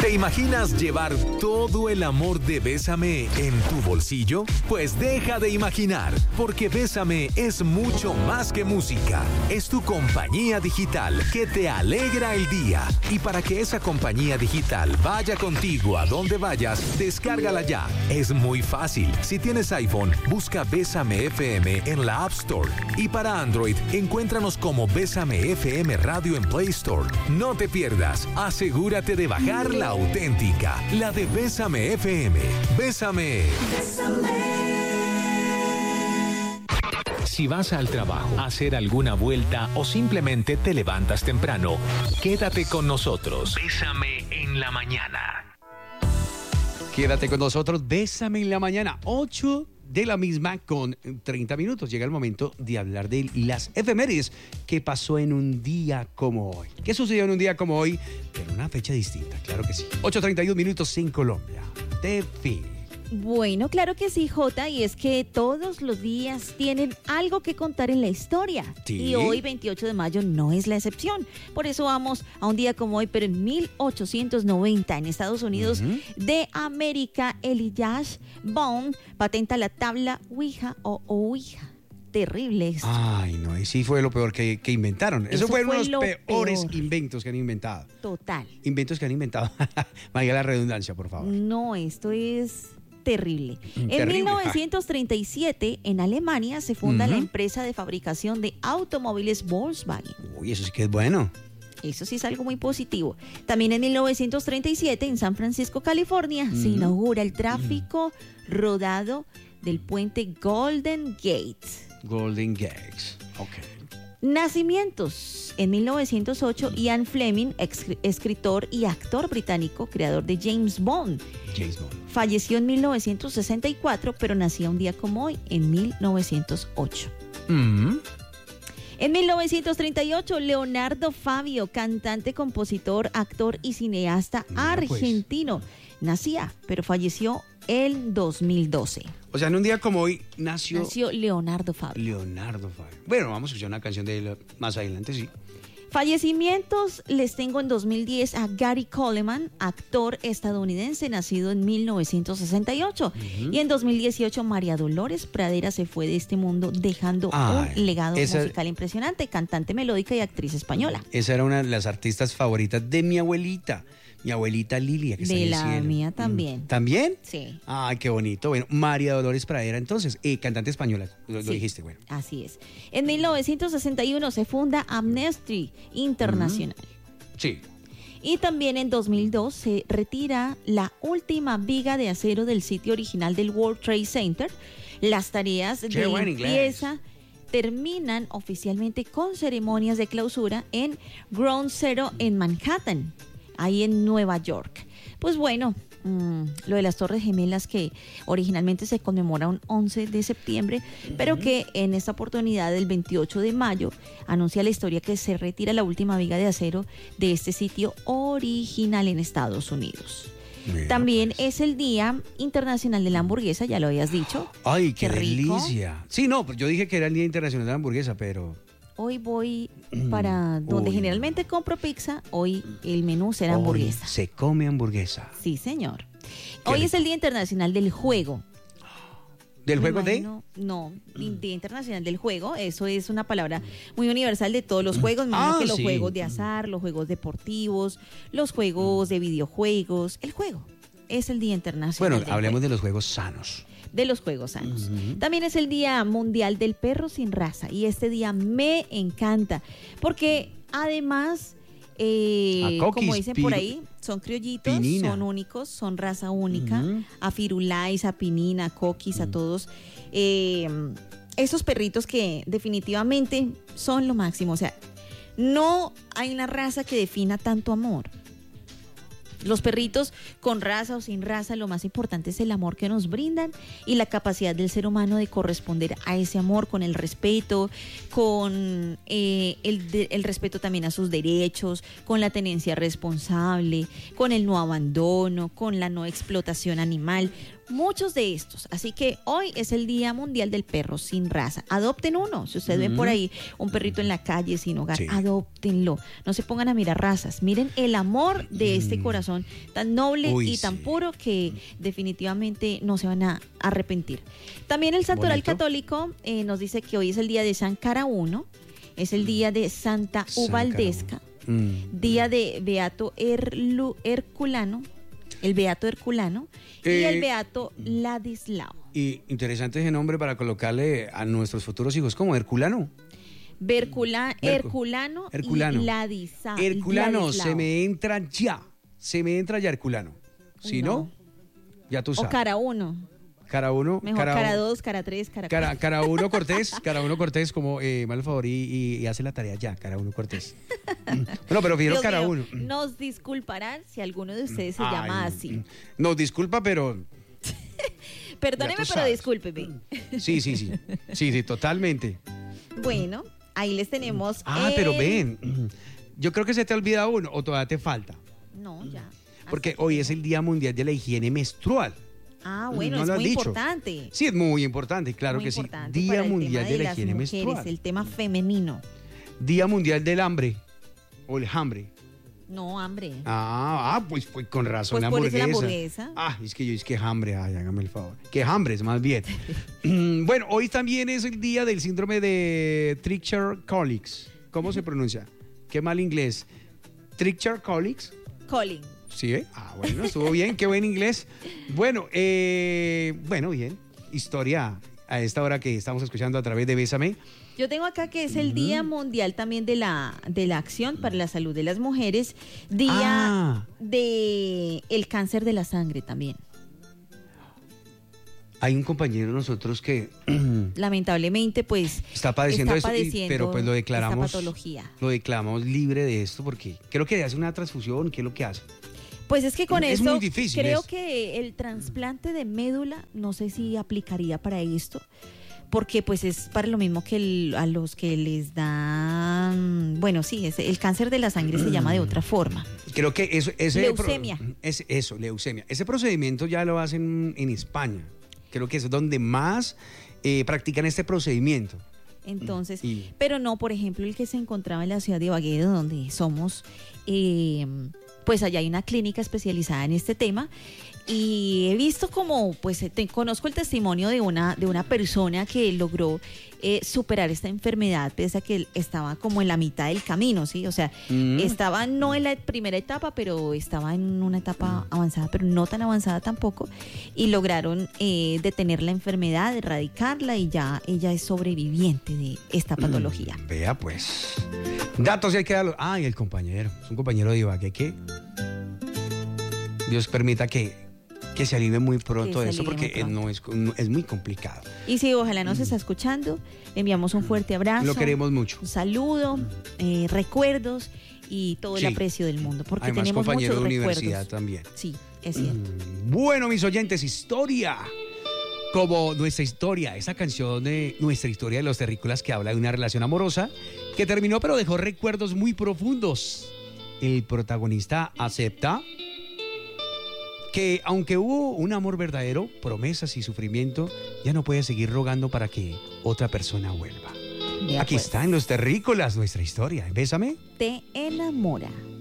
¿Te imaginas llevar todo el amor de Bésame en tu bolsillo? Pues deja de imaginar, porque Bésame es mucho más que música. Es tu compañía digital que te alegra el día. Y para que esa compañía digital vaya contigo a donde vayas, descárgala ya. Es muy fácil. Si tienes iPhone, busca Bésame FM en la App Store. Y para Android, encuéntranos como Bésame FM Radio en Play Store. No te pierdas. Asegúrate de bajar la auténtica, la de Bésame FM. Bésame. Si vas al trabajo, a hacer alguna vuelta o simplemente te levantas temprano, quédate con nosotros. Bésame en la mañana. Quédate con nosotros, Bésame en la mañana, 8 de la misma con 30 minutos. Llega el momento de hablar de las efemérides. ¿Qué pasó en un día como hoy? ¿Qué sucedió en un día como hoy? Pero una fecha distinta, claro que sí. 8:31 minutos en Colombia. De fin. Bueno, claro que sí, Jota, y es que todos los días tienen algo que contar en la historia. Sí. Y hoy, 28 de mayo, no es la excepción. Por eso vamos a un día como hoy, pero en 1890, en Estados Unidos de América, Elijah Bond patenta la tabla Ouija o Ouija. Terrible esto. Ay, no, y sí fue lo peor que inventaron. Eso fue uno de los peores inventos que han inventado. Total. Inventos que han inventado. Vaya la redundancia, por favor. No, esto es terrible. Terrible. En 1937, en Alemania, se funda la empresa de fabricación de automóviles Volkswagen. Uy, eso sí que es bueno. Eso sí es algo muy positivo. También en 1937, en San Francisco, California, se inaugura el tráfico rodado del puente Golden Gate. Golden Gates. Ok. Nacimientos. En 1908, Ian Fleming, escritor y actor británico, creador de James Bond. James Bond. Falleció en 1964, pero nacía un día como hoy, en 1908. En 1938, Leonardo Fabio, cantante, compositor, actor y cineasta argentino. Nacía, pero falleció en 2012. O sea, en un día como hoy nació Leonardo Fabio. Leonardo Fabio. Bueno, vamos a escuchar una canción de él más adelante, sí. Fallecimientos, les tengo en 2010 a Gary Coleman, actor estadounidense, nacido en 1968. Y en 2018, María Dolores Pradera se fue de este mundo, dejando un legado musical impresionante, cantante melódica y actriz española. Esa era una de las artistas favoritas de mi abuelita Lilia, que está en el cielo. De la mía también. ¿También? Sí. Ay, qué bonito. Bueno, María Dolores Pradera, entonces, cantante española, lo dijiste, bueno. Así es. En 1961 se funda Amnesty International. Sí. Y también en 2002 se retira la última viga de acero del sitio original del World Trade Center. Las tareas de limpieza terminan oficialmente con ceremonias de clausura en Ground Zero en Manhattan, ahí en Nueva York. Pues bueno, lo de las Torres Gemelas, que originalmente se conmemora un 11 de septiembre, pero que en esta oportunidad, el 28 de mayo, anuncia la historia que se retira la última viga de acero de este sitio original en Estados Unidos. Mira, también pues. es el Día Internacional de la Hamburguesa, ya lo habías dicho. Ay, qué rico. delicia. Sí, no, pues yo dije que era el Día Internacional de la Hamburguesa, pero... Hoy voy para donde generalmente compro pizza. Hoy el menú será hamburguesa. Se come hamburguesa. Sí, señor. Hoy es el Día Internacional del Juego. ¿Del juego de? No, Día Internacional del Juego. Eso es una palabra muy universal de todos los juegos. Me imagino que los juegos de azar, los juegos deportivos, los juegos de videojuegos. El juego es el Día Internacional. Bueno, hablemos de los juegos sanos. De los juegos sanos. También es el Día Mundial del Perro Sin Raza, y este día me encanta porque además, como dicen por ahí, son criollitos, Pinina. Son únicos, son raza única. A Firulais, a Pinina, a Coquis, a todos esos perritos que definitivamente son lo máximo. O sea, no hay una raza que defina tanto amor. Los perritos, con raza o sin raza, lo más importante es el amor que nos brindan y la capacidad del ser humano de corresponder a ese amor con el respeto, con el respeto también a sus derechos, con la tenencia responsable, con el no abandono, con la no explotación animal. muchos de estos. Así que hoy es el Día Mundial del Perro sin Raza. Adopten uno. Si ustedes ven por ahí un perrito en la calle sin hogar, adóptenlo. No se pongan a mirar razas. Miren el amor de este corazón tan noble y tan puro que definitivamente no se van a arrepentir. También el Santoral Católico nos dice que hoy es el día de San Caraúno, es el día de Santa Ubaldesca, día de Beato Herculano, el Beato Herculano y el Beato Ladislao. Y interesante ese nombre para colocarle a nuestros futuros hijos, ¿cómo? ¿Herculano? Herculano y Ladislao. Herculano, se me entra ya Herculano. Si no, ya tú sabes. O cara uno. Cara uno. Mejor cara dos, cara tres, cara cuatro. Cara uno Cortés, como mal el favor y hace la tarea ya, cara uno Cortés. Bueno, pero fiero cara uno. Nos disculparán si alguno de ustedes se llama así. Nos disculpa, pero... Perdóneme, pero discúlpeme. Sí, totalmente. Bueno, ahí les tenemos. Pero ven, yo creo que se te olvida uno, o todavía te falta. No, ya. Porque hoy es el Día Mundial de la Higiene Menstrual. Bueno, es muy importante. Sí, es muy importante, claro que sí. Día Mundial de la Higiene Menstrual. El tema femenino. Día Mundial del Hambre, o el hambre. No, hambre. Pues con razón, pues por eso la hamburguesa. Es que hambre, hágame el favor. Que hambre es más bien. Bueno, hoy también es el día del síndrome de Treacher-Collins. ¿Cómo se pronuncia? Qué mal inglés. Treacher-Collins. Collins. ¿Sí, ve? Bueno, estuvo bien, qué buen inglés. Bueno, bien. Historia a esta hora que estamos escuchando a través de Bésame. Yo tengo acá que es el Día Mundial también de la Acción para la Salud de las Mujeres. Día de el cáncer de la sangre también. Hay un compañero de nosotros que lamentablemente pues está padeciendo esto, pero pues lo declaramos, esta patología. Lo declaramos libre de esto porque creo que hace una transfusión. ¿Qué es lo que hace? Pues es que con es esto muy difícil, creo que el trasplante de médula no sé si aplicaría para esto, porque pues es para lo mismo que a los que les dan, el cáncer de la sangre se llama de otra forma. Creo que leucemia. Leucemia. Ese procedimiento ya lo hacen en España. Creo que es donde más practican este procedimiento. Entonces, pero no, por ejemplo, el que se encontraba en la ciudad de Ibagué, donde somos, pues allá hay una clínica especializada en este tema y he visto como, pues conozco el testimonio de una persona que logró superar esta enfermedad pese a que estaba como en la mitad del camino, ¿sí? O sea, estaba no en la primera etapa, pero estaba en una etapa avanzada, pero no tan avanzada tampoco, y lograron detener la enfermedad, erradicarla, y ya ella es sobreviviente de esta patología. Vea pues, datos y hay que darlos. Y el compañero, es un compañero de Ibagué que Dios permita que se alivie muy pronto de eso, porque no es muy complicado. Y sí, ojalá nos está escuchando. Le enviamos un fuerte abrazo. Lo queremos mucho. Un saludo, recuerdos y todo el aprecio del mundo, porque además, tenemos compañero muchos de universidad recuerdos. también. Sí, es cierto. Bueno, mis oyentes, historia. Como nuestra historia, esa canción de Nuestra Historia de los Terrícolas, que habla de una relación amorosa que terminó, pero dejó recuerdos muy profundos. El protagonista acepta que aunque hubo un amor verdadero, promesas y sufrimiento, ya no puede seguir rogando para que otra persona vuelva. Aquí está en Los Terrícolas nuestra historia. Bésame. Te enamora.